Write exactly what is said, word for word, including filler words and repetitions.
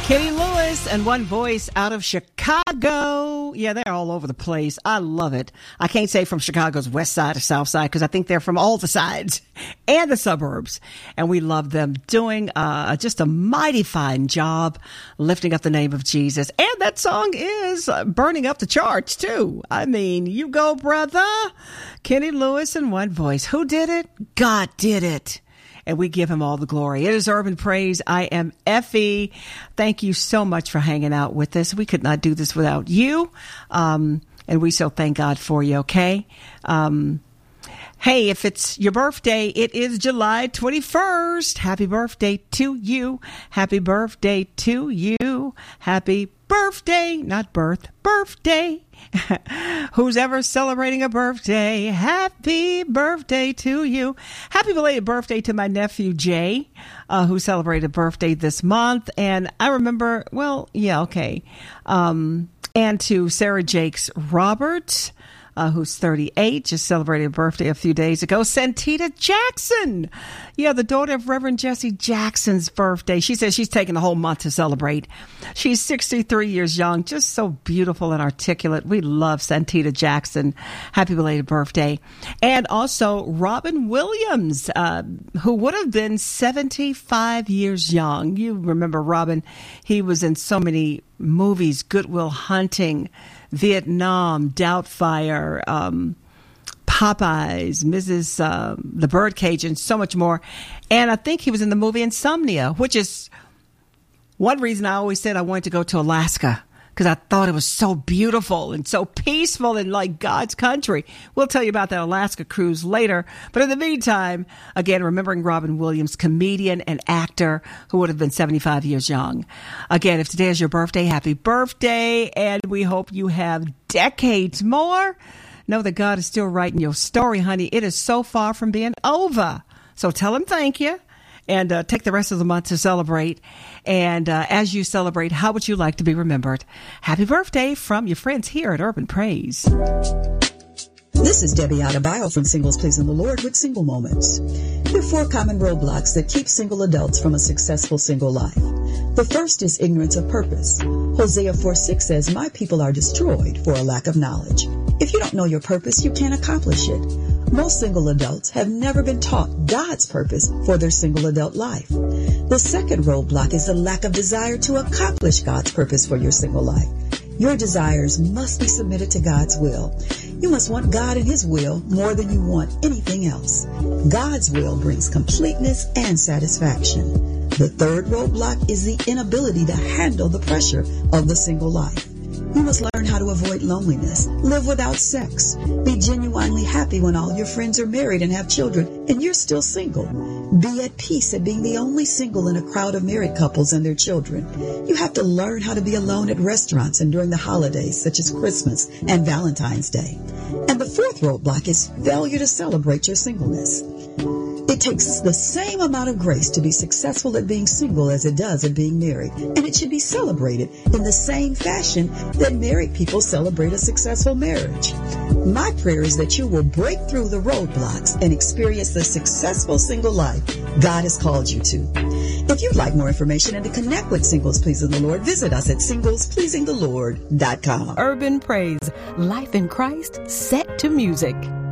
Kenny Lewis and One Voice out of Chicago. Yeah, they're all over the place. I love it. I can't say from Chicago's west side or south side because I think they're from all the sides and the suburbs. And we love them doing uh, just a mighty fine job lifting up the name of Jesus. And that song is burning up the charts, too. I mean, you go, brother. Kenny Lewis and One Voice. Who did it? God did it. And we give him all the glory. It is Urban Praise. I am Effie. Thank you so much for hanging out with us. We could not do this without you. Um, and we so thank God for you, okay? Um, hey, if it's your birthday, it is July twenty-first. Happy birthday to you. Happy birthday to you. Happy birthday, not birth, birthday. Who's ever celebrating a birthday, happy birthday to you. Happy belated birthday to my nephew, Jay, uh, who celebrated a birthday this month. And I remember, well, yeah, okay. Um, and to Sarah Jakes Roberts, Uh, who's thirty-eight, just celebrated a birthday a few days ago. Santita Jackson. Yeah, the daughter of Reverend Jesse Jackson's birthday. She says she's taking the whole month to celebrate. She's sixty-three years young, just so beautiful and articulate. We love Santita Jackson. Happy belated birthday. And also Robin Williams, uh, who would have been seventy-five years young. You remember Robin. He was in so many movies, Good Will Hunting, Vietnam, Doubtfire, um, Popeyes, Missus Uh, the Birdcage, and so much more. And I think he was in the movie Insomnia, which is one reason I always said I wanted to go to Alaska, because I thought it was so beautiful and so peaceful and like God's country. We'll tell you about that Alaska cruise later. But in the meantime, again, remembering Robin Williams, comedian and actor who would have been seventy-five years young. Again, if today is your birthday, happy birthday. And we hope you have decades more. Know that God is still writing your story, honey. It is so far from being over. So tell him thank you. And uh, take the rest of the month to celebrate. And uh, as you celebrate, how would you like to be remembered? Happy birthday from your friends here at Urban Praise. This is Debbie Adebayo from Singles Pleasing the Lord with Single Moments. There are four common roadblocks that keep single adults from a successful single life. The first is ignorance of purpose. Hosea four six says, "My people are destroyed for a lack of knowledge." If you don't know your purpose, you can't accomplish it. Most single adults have never been taught God's purpose for their single adult life. The second roadblock is the lack of desire to accomplish God's purpose for your single life. Your desires must be submitted to God's will. You must want God and His will more than you want anything else. God's will brings completeness and satisfaction. The third roadblock is the inability to handle the pressure of the single life. You must learn how to avoid loneliness, live without sex, be genuinely happy when all your friends are married and have children and you're still single. Be at peace at being the only single in a crowd of married couples and their children. You have to learn how to be alone at restaurants and during the holidays such as Christmas and Valentine's Day. And the fourth roadblock is failure to celebrate your singleness. It takes the same amount of grace to be successful at being single as it does at being married, and it should be celebrated in the same fashion that married people celebrate a successful marriage. My prayer is that you will break through the roadblocks and experience the successful single life God has called you to. If you'd like more information and to connect with Singles Pleasing the Lord, visit us at singles pleasing the lord dot com. Urban Praise, life in Christ set to music.